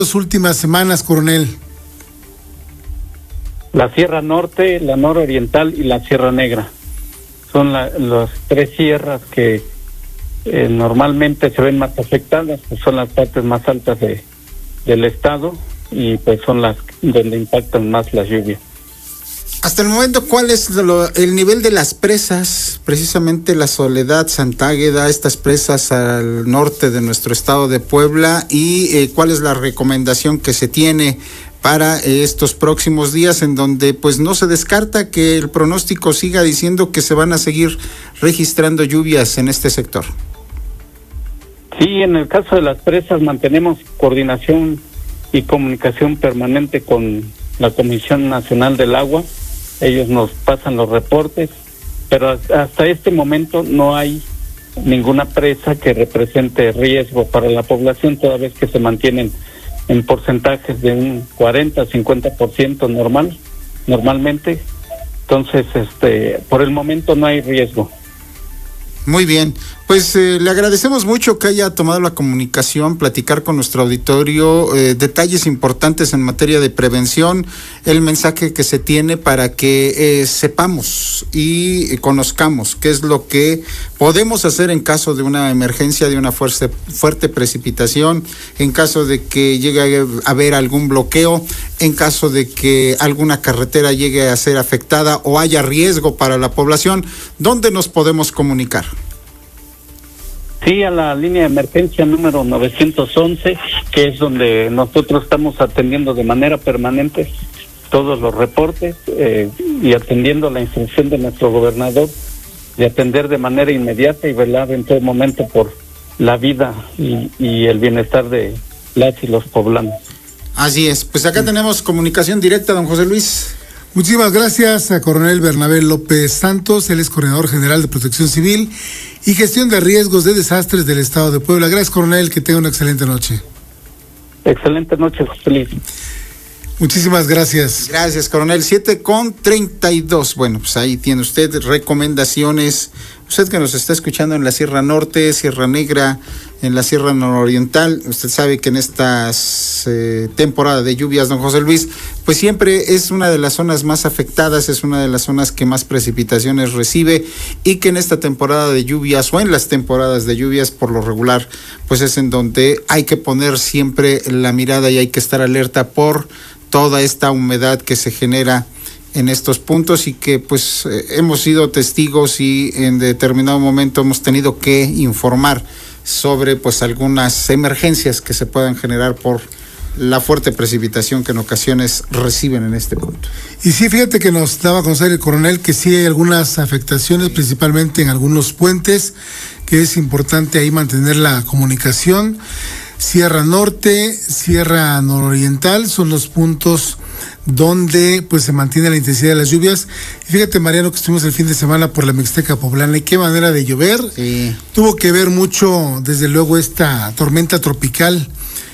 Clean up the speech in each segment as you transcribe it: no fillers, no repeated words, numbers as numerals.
Las últimas semanas, coronel? La Sierra Norte, la Nororiental y la Sierra Negra. Son las tres sierras que normalmente se ven más afectadas, pues son las partes más altas del estado y pues son las donde impactan más las lluvias. Hasta el momento, ¿cuál es el nivel de las presas? Precisamente La Soledad, Santa Águeda, estas presas al norte de nuestro estado de Puebla, y ¿cuál es la recomendación que se tiene para estos próximos días, en donde pues no se descarta que el pronóstico siga diciendo que se van a seguir registrando lluvias en este sector? Sí, en el caso de las presas mantenemos coordinación y comunicación permanente con la Comisión Nacional del Agua. Ellos nos pasan los reportes, pero hasta este momento no hay ninguna presa que represente riesgo para la población, toda vez que se mantienen en porcentajes de un 40-50% normalmente. Entonces, por el momento no hay riesgo. Muy bien, pues le agradecemos mucho que haya tomado la comunicación, platicar con nuestro auditorio, detalles importantes en materia de prevención, el mensaje que se tiene para que sepamos y conozcamos qué es lo que podemos hacer en caso de una emergencia, de una fuerte precipitación, en caso de que llegue a haber algún bloqueo, en caso de que alguna carretera llegue a ser afectada o haya riesgo para la población. ¿Dónde nos podemos comunicar? Sí, a la línea de emergencia número 911, que es donde nosotros estamos atendiendo de manera permanente todos los reportes y atendiendo la instrucción de nuestro gobernador de atender de manera inmediata y velar en todo momento por la vida y el bienestar de las y los poblanos. Así es, pues acá tenemos comunicación directa, don José Luis. Muchísimas gracias a coronel Bernabé López Santos, él es coordinador general de Protección Civil y Gestión de Riesgos de Desastres del Estado de Puebla. Gracias, coronel, que tenga una excelente noche. Excelente noche, José Luis. Muchísimas gracias. Gracias, coronel. 7:32. Bueno, pues ahí tiene usted recomendaciones. Usted que nos está escuchando en la Sierra Norte, Sierra Negra, en la Sierra Nororiental, usted sabe que en estas temporadas de lluvias, don José Luis, pues siempre es una de las zonas más afectadas, es una de las zonas que más precipitaciones recibe, y que en esta temporada de lluvias o en las temporadas de lluvias por lo regular, pues es en donde hay que poner siempre la mirada y hay que estar alerta por toda esta humedad que se genera en estos puntos y que pues hemos sido testigos y en determinado momento hemos tenido que informar sobre pues algunas emergencias que se puedan generar por la fuerte precipitación que en ocasiones reciben en este punto. Y sí, fíjate que nos daba a conocer el coronel que sí hay algunas afectaciones, principalmente en algunos puentes, que es importante ahí mantener la comunicación. Sierra Norte, Sierra Nororiental son los puntos donde pues se mantiene la intensidad de las lluvias. Y fíjate, Mariano, que estuvimos el fin de semana por la Mixteca Poblana y qué manera de llover. Sí. Tuvo que ver mucho, desde luego, esta tormenta tropical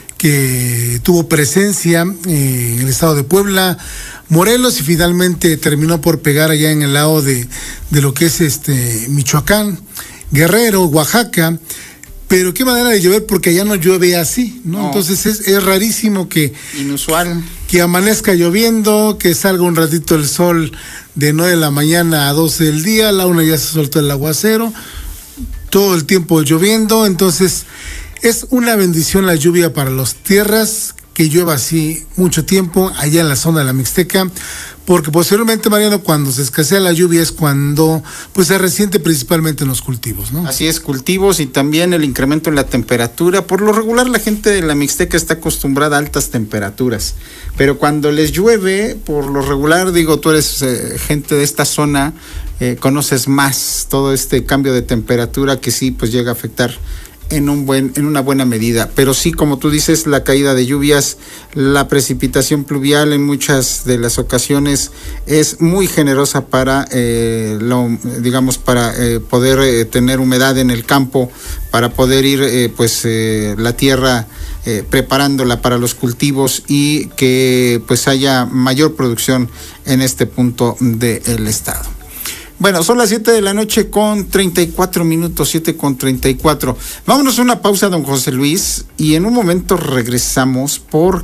que tuvo presencia en el estado de Puebla, Morelos, y finalmente terminó por pegar allá en el lado de lo que es Michoacán, Guerrero, Oaxaca. Pero qué manera de llover, porque allá no llueve así, ¿no? Entonces es rarísimo inusual que amanezca lloviendo, que salga un ratito el sol de 9 de la mañana a 12 del día, a la 1 ya se soltó el aguacero, todo el tiempo lloviendo. Entonces es una bendición la lluvia para las tierras, que llueva así mucho tiempo allá en la zona de la Mixteca, porque posteriormente, Mariano, cuando se escasea la lluvia es cuando pues se resiente principalmente en los cultivos, ¿no? Así es, cultivos y también el incremento en la temperatura. Por lo regular la gente de la Mixteca está acostumbrada a altas temperaturas, pero cuando les llueve, por lo regular, digo, tú eres gente de esta zona, conoces más todo este cambio de temperatura que sí pues llega a afectar en una buena medida, pero sí, como tú dices, la caída de lluvias, la precipitación pluvial en muchas de las ocasiones es muy generosa para poder tener humedad en el campo, para poder ir la tierra preparándola para los cultivos y que pues haya mayor producción en este punto del estado. Bueno, son las 7:34 p.m, 7:34. Vámonos a una pausa, don José Luis, y en un momento regresamos porque